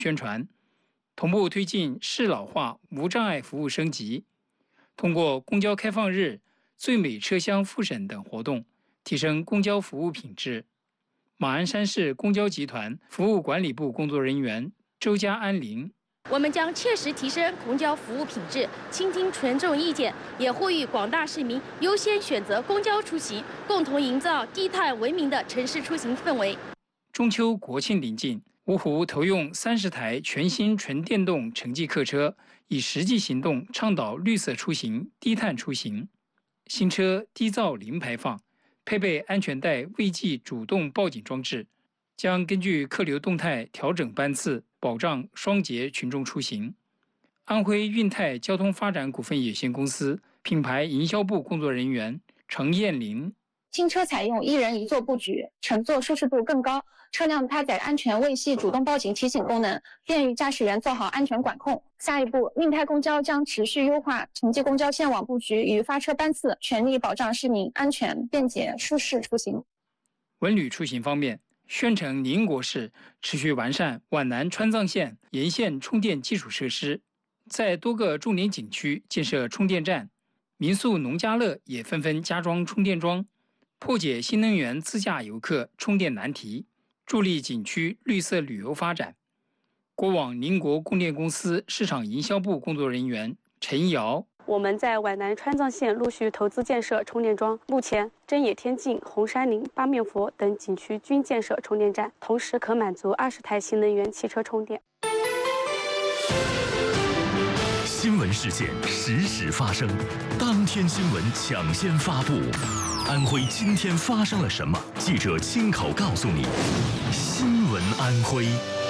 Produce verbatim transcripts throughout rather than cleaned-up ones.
宣传，同步推进适老化无障碍服务升级，通过公交开放日、最美车厢复审等活动，提升公交服务品质。马鞍山市公交集团服务管理部工作人员周家安林， 我们将切实提升公交服务品质，倾听群众意见，也呼吁广大市民优先选择公交出行，共同营造低碳文明的城市出行氛围。 中秋国庆临近，芜湖投用三十台全新纯电动城际客车，以实际行动倡导绿色出行、低碳出行。新车低噪零排放，配备安全带未记主动报警装置，将根据客流动态调整班次，保障双节群众出行。安徽运泰交通发展股份有限公司品牌营销部工作人员程艳玲。 新车采用一人一座布局，乘坐舒适度更高，车辆搭载安全未系主动报警提醒功能，便于驾驶员做好安全管控。下一步，运泰公交将持续优化城际公交线网布局与发车班次，全力保障市民安全、便捷、舒适出行。 文旅出行方面，宣城宁国市持续完善皖南川藏线沿线充电基础设施，在多个重点景区建设充电站，民宿农家乐也纷纷加装充电桩，破解新能源自驾游客充电难题，助力景区绿色旅游发展。国网宁国供电公司市场营销部工作人员陈瑶， 我们在皖南川藏线陆续投资建设充电桩，目前真野天境、红山林、八面佛等景区均建设充电站，同时可满足二十台新能源汽车充电。 新闻事件实时发生，当天新闻抢先发布。安徽今天发生了什么？记者亲口告诉你。新闻安徽。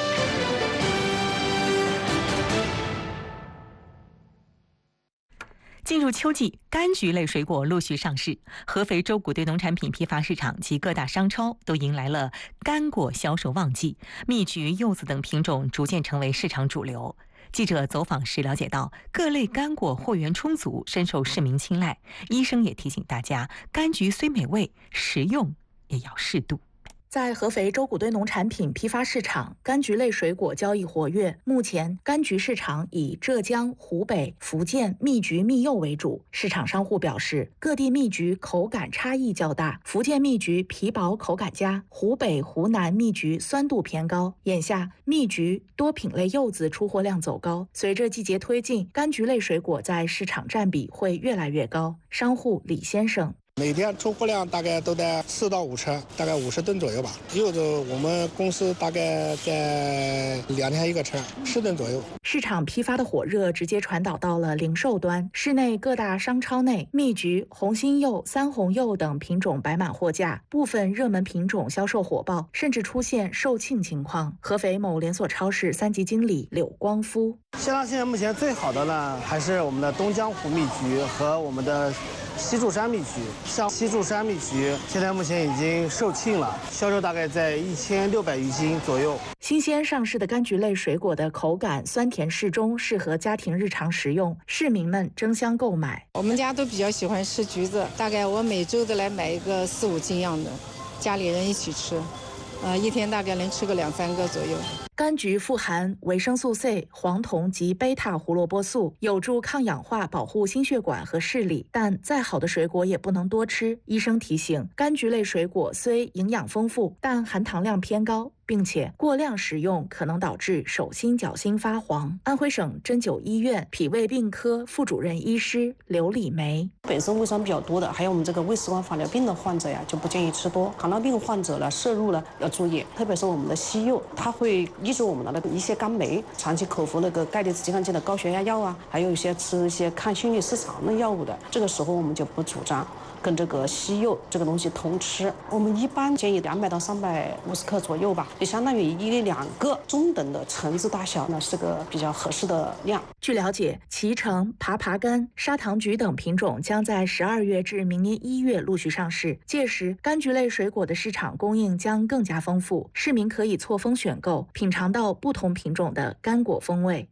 进入秋季，柑橘类水果陆续上市。合肥周谷堆农产品批发市场及各大商超都迎来了干果销售旺季，蜜橘、柚子等品种逐渐成为市场主流。记者走访时了解到，各类干果货源充足，深受市民青睐。医生也提醒大家，柑橘虽美味，食用也要适度。 在合肥周谷堆农产品批发市场，柑橘类水果交易活跃。目前，柑橘市场以浙江、湖北、福建蜜橘、蜜柚为主。市场商户表示，各地蜜橘口感差异较大，福建蜜橘皮薄口感佳，湖北、湖南蜜橘酸度偏高。眼下，蜜橘、多品类柚子出货量走高，随着季节推进，柑橘类水果在市场占比会越来越高。商户李先生。 每天出货量大概都在四到五车，大概五十吨左右吧。柚子我们公司大概在两天一个车，十吨左右。 市场批发的火热直接传导到了零售端，市内各大商超内，蜜橘、红心柚、三红柚等品种摆满货架，部分热门品种销售火爆，甚至出现售罄情况。合肥某连锁超市三级经理柳光夫： 销量现在目前最好的呢，还是我们的东江湖蜜橘和我们的西柱山蜜橘。像西柱山蜜橘现在目前已经售罄了，销售大概在一千六百余斤左右。 新鲜上市的柑橘类水果的口感酸甜适中，适合家庭日常食用，市民们争相购买。 我们家都比较喜欢吃橘子，大概我每周都来买一个四五斤样的，家里人一起吃，呃，一天大概能吃个两三个左右。 柑橘富含维生素 C、黄酮及贝塔胡萝卜素，有助抗氧化，保护心血管和视力。但再好的水果也不能多吃。医生提醒，柑橘类水果虽营养丰富，但含糖量偏高，并且过量食用可能导致手心脚心发黄。安徽省针灸医院脾胃病科副主任医师刘丽梅： 本身胃酸比较多的，还有我们这个胃食管乏尿病的患者呀，就不建议吃多。糖尿病患者呢，摄入呢要注意，特别是我们的西柚，它会抑制我们的那个一些肝酶，长期口服那个钙离子拮抗剂的高血压药啊，还有一些吃一些抗心律失常的药物的，这个时候我们就不主张跟这个西柚这个东西同吃。我们一般建议两百到三百五十克左右吧，就相当于一两个中等的橙子大小呢，是个比较合适的量。 据了解，脐橙、爬爬柑、砂糖橘等品种将在十二月至明年一月陆续上市，届时柑橘类水果的市场供应将更加丰富，市民可以错峰选购，品尝到不同品种的干果风味。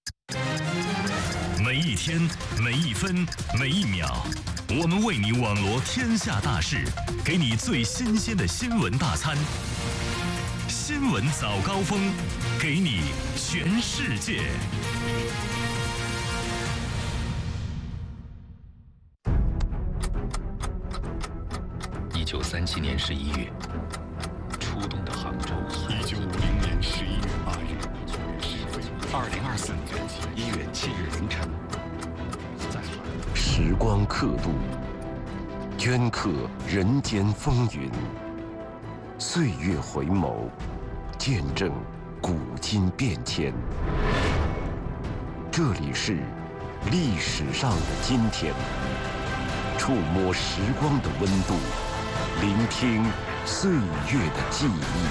每一天，每一分，每一秒，我们为你网罗天下大事，给你最新鲜的新闻大餐。新闻早高峰。 给你全世界。一九三七年十一月，初冬的杭州。 一九五零年十一月八日， 二零二四年一月七日凌晨。时光刻度，镌刻人间风云；岁月回眸，见证古今变迁。这里是历史上的今天，触摸时光的温度，聆听岁月的记忆。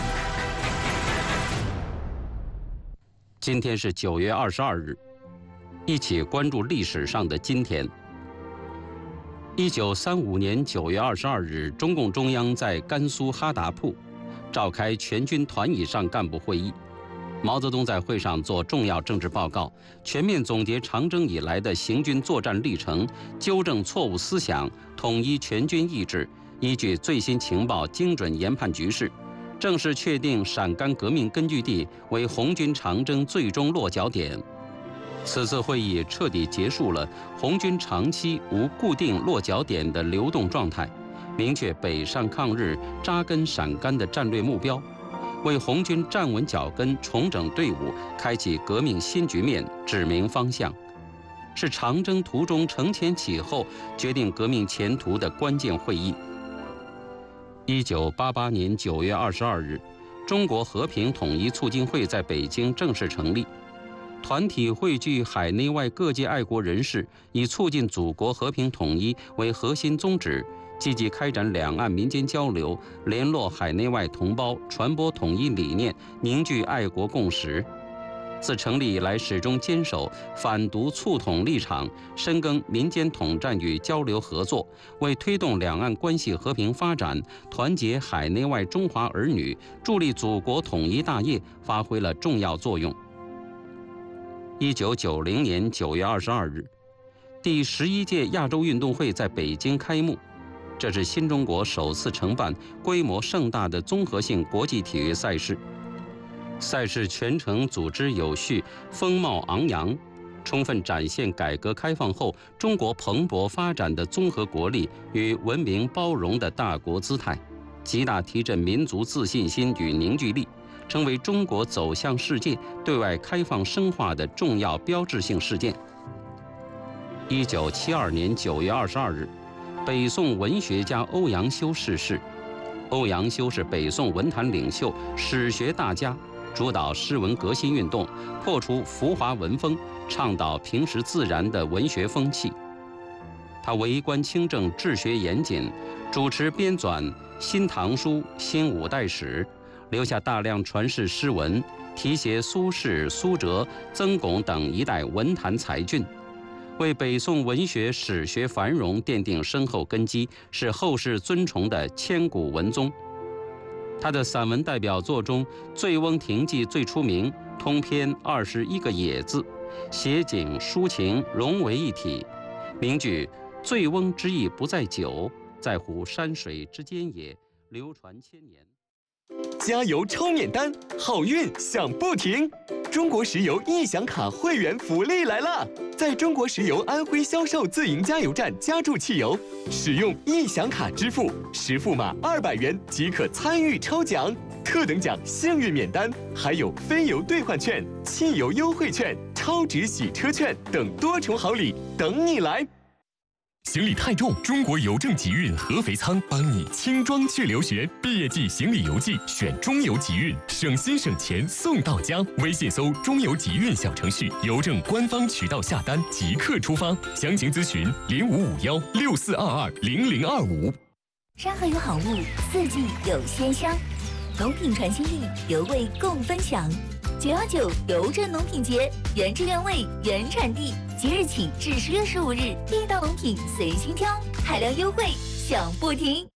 今天是九月二十二日，一起关注历史上的今天。一九三五年九月二十二日，中共中央在甘肃哈达铺召开全军团以上干部会议。毛泽东在会上做重要政治报告，全面总结长征以来的行军作战历程，纠正错误思想，统一全军意志，依据最新情报精准研判局势，正式确定陕甘革命根据地为红军长征最终落脚点。此次会议彻底结束了红军长期无固定落脚点的流动状态，明确北上抗日、扎根陕甘的战略目标，为红军站稳脚跟、重整队伍、开启革命新局面指明方向，是长征途中承前启后、决定革命前途的关键会议。一九八八年九月二十二日，中国和平统一促进会在北京正式成立。团体汇聚海内外各界爱国人士，以促进祖国和平统一为核心宗旨，积极开展两岸民间交流，联络海内外同胞，传播统一理念，凝聚爱国共识。自成立以来，始终坚守反独促统立场，深耕民间统战与交流合作，为推动两岸关系和平发展、团结海内外中华儿女、助力祖国统一大业发挥了重要作用。一九九零年九月二十二日，第十一届亚洲运动会在北京开幕。这是新中国首次承办规模盛大的综合性国际体育赛事。赛事全程组织有序、风貌昂扬，充分展现改革开放后中国蓬勃发展的综合国力与文明包容的大国姿态，极大提振民族自信心与凝聚力，成为中国走向世界、对外开放深化的重要标志性事件。一九七二年九月二十二日，北宋文学家欧阳修逝世。欧阳修是北宋文坛领袖、史学大家，主导诗文革新运动，破除浮华文风，倡导平实自然的文学风气。他为官清正，治学严谨，主持编纂《新唐书》《新五代史》，留下大量传世诗文，题写苏轼、苏辙、曾巩等一代文坛才俊，为北宋文学史学繁荣奠定深厚根基，是后世尊崇的千古文宗。他的散文代表作中，《醉翁亭记》最出名，通篇二十一个野字，写景抒情融为一体。名句“醉翁之意不在酒，在乎山水之间也”，流传千年。 加油抽免单，好运享不停！中国石油易享卡会员福利来了！在中国石油安徽销售自营加油站加注汽油，使用易享卡支付，实付码二百元即可参与抽奖，特等奖幸运免单，还有非油兑换券、汽油优惠券、超值洗车券等多重好礼等你来！ 行李太重，中国邮政集运合肥仓帮你轻装去留学。毕业季行李邮寄选中邮集运，省心省钱送到家。微信搜中邮集运小程序，邮政官方渠道下单即刻出发。详情咨询零五五幺六四二二零零二五。 山河有好物，四季有鲜香，农品传心意，油味共分享。九幺九邮政农品节，原汁原味原产地，即日起至十月十五日，地道农品随心挑，海量优惠享不停。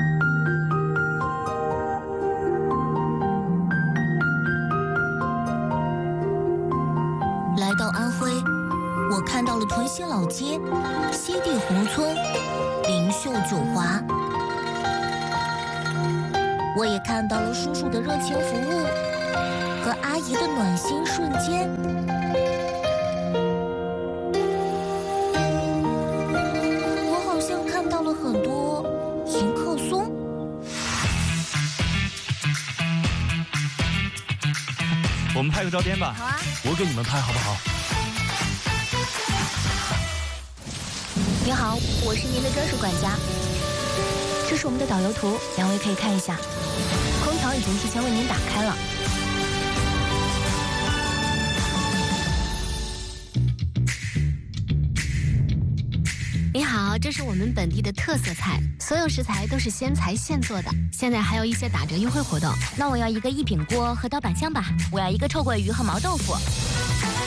来到安徽，我看到了屯溪老街、西递宏村、灵秀九华，我也看到了叔叔的热情服务和阿姨的暖心瞬间。我好像看到了很多迎客松。 我们拍个照片吧。 好啊， 我给你们拍好不好？ 您好，我是您的专属管家。这是我们的导游图，两位可以看一下。空调已经提前为您打开了。你好，这是我们本地的特色菜，所有食材都是鲜材现做的，现在还有一些打折优惠活动。那我要一个一品锅和刀板香吧，我要一个臭鳜鱼和毛豆腐。